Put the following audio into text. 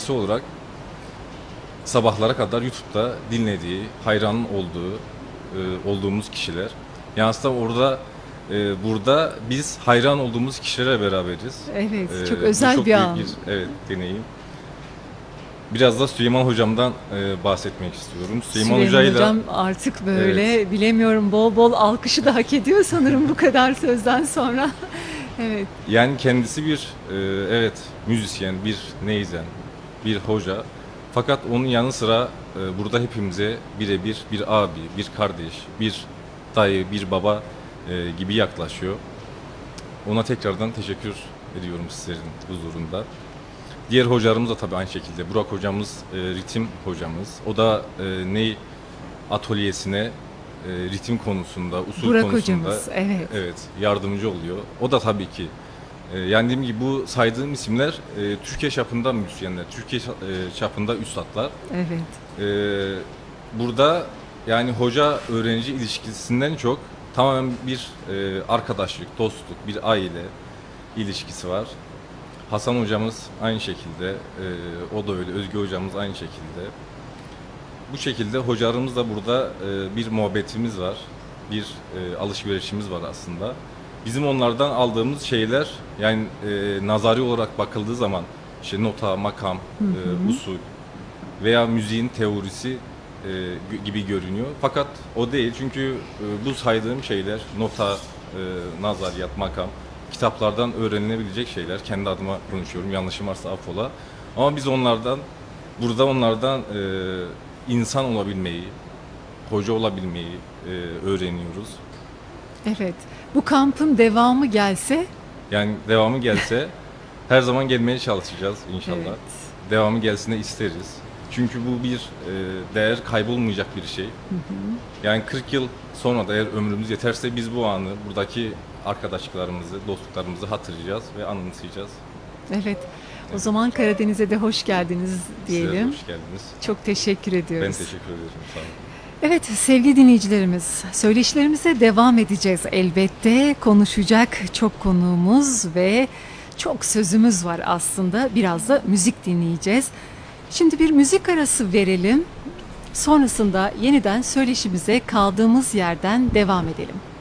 üyesi olarak sabahlara kadar YouTube'da dinlediği, hayran olduğu, olduğumuz kişiler. Yani aslında burada biz hayran olduğumuz kişilerle beraberiz. Evet, çok Bu özel çok bir büyük an. bir deneyim. Biraz da Süleyman Hocam'dan bahsetmek istiyorum. Süleyman Süleyman Hoca'yla Hocam artık evet, böyle bilemiyorum bol bol alkışı da hak ediyor sanırım bu kadar sözden sonra. Evet, yani kendisi bir evet müzisyen, bir neyzen, bir hoca. Fakat onun yanı sıra burada hepimize birebir bir abi, bir kardeş, bir dayı, bir baba gibi yaklaşıyor. Ona tekrardan teşekkür ediyorum sizlerin huzurunda. Diğer hocalarımız da tabii aynı şekilde. Burak hocamız ritim hocamız. O da ney atölyesine ritim konusunda, usul Burak konusunda hocamız, evet, evet yardımcı oluyor. O da tabii ki yani dediğim gibi bu saydığım isimler Türkiye çapında müzisyenler, Türkiye çapında üstadlar. evet. Burada yani hoca öğrenci ilişkisinden çok tamamen bir arkadaşlık, dostluk, bir aile ilişkisi var. Hasan hocamız aynı şekilde, o da öyle, Özge hocamız aynı şekilde. Bu şekilde hocalarımızla burada bir muhabbetimiz var, bir alışverişimiz var aslında. Bizim onlardan aldığımız şeyler yani nazari olarak bakıldığı zaman işte nota, makam, usul veya müziğin teorisi gibi görünüyor. Fakat o değil çünkü bu saydığım şeyler nota, nazariyat, makam kitaplardan öğrenilebilecek şeyler. Kendi adıma konuşuyorum. Yanlışım varsa affola. Ama biz onlardan insan olabilmeyi, hoca olabilmeyi öğreniyoruz. Evet. Bu kampın devamı gelse, Yani devamı gelse her zaman gelmeye çalışacağız inşallah. evet, Devamı gelsine isteriz. Çünkü bu bir değer kaybolmayacak bir şey. Yani 40 yıl sonra da eğer ömrümüz yeterse biz bu anı, buradaki arkadaşlıklarımızı, dostluklarımızı hatırlayacağız ve anımsayacağız. evet. O Evet. zaman Karadeniz'e de hoş geldiniz Sizler de diyelim. hoş geldiniz. Çok teşekkür Ben ediyoruz. teşekkür ederim. Sağ olun. Evet sevgili dinleyicilerimiz, söyleşilerimize devam edeceğiz elbette. Konuşacak çok konuğumuz ve çok sözümüz var aslında. Biraz da müzik dinleyeceğiz. Şimdi bir müzik arası verelim. Sonrasında yeniden söyleşimize kaldığımız yerden devam edelim.